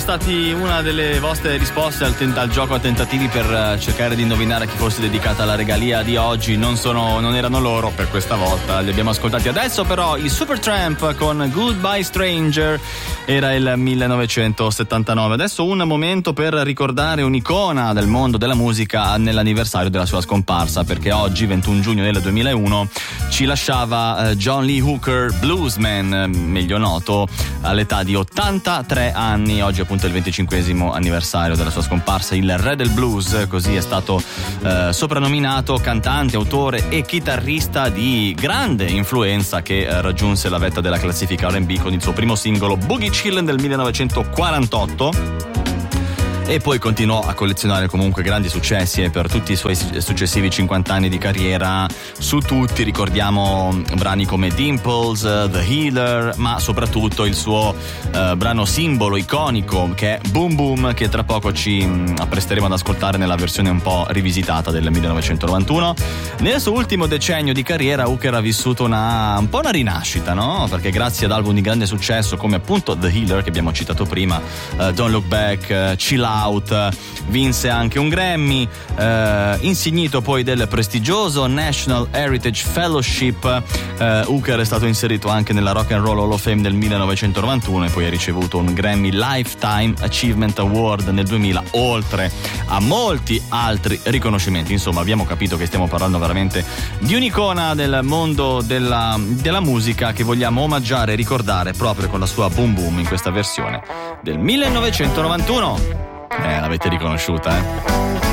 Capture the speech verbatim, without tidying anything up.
stati una delle vostre risposte al, tent- al gioco a tentativi per uh, cercare di indovinare a chi fosse dedicata la regalia di oggi. Non sono, non erano loro per questa volta, li abbiamo ascoltati adesso. Però i Supertramp con Goodbye Stranger era il millenovecentosettantanove. Adesso un momento per ricordare un'icona del mondo della musica nell'anniversario della sua scomparsa, perché oggi, ventuno giugno del duemilauno, ci lasciava uh, John Lee Hooker, bluesman, meglio noto, all'età di ottantatré anni. Oggi appunto è il venticinquesimo anniversario della sua scomparsa, il re del blues, così è stato eh, soprannominato, cantante, autore e chitarrista di grande influenza che eh, raggiunse la vetta della classifica R and B con il suo primo singolo Boogie Chillin' del millenovecentoquarantotto. E poi continuò a collezionare comunque grandi successi, e per tutti i suoi successivi cinquanta anni di carriera, su tutti ricordiamo brani come Dimples, The Healer, ma soprattutto il suo eh, brano simbolo, iconico, che è Boom Boom, che tra poco ci mh, appresteremo ad ascoltare nella versione un po' rivisitata del millenovecentonovantuno. Nel suo ultimo decennio di carriera Hooker ha vissuto una un po' una rinascita, no? Perché grazie ad album di grande successo come appunto The Healer, che abbiamo citato prima, uh, Don't Look Back, uh, Chill Out, vinse anche un Grammy, eh, insignito poi del prestigioso National Heritage Fellowship. eh, Hooker è stato inserito anche nella Rock and Roll Hall of Fame del millenovecentonovantuno e poi ha ricevuto un Grammy Lifetime Achievement Award nel duemila, oltre a molti altri riconoscimenti. Insomma, abbiamo capito che stiamo parlando veramente di un'icona del mondo della, della musica, che vogliamo omaggiare e ricordare proprio con la sua Boom Boom in questa versione del millenovecentonovantuno. Eh, l'avete riconosciuta, eh?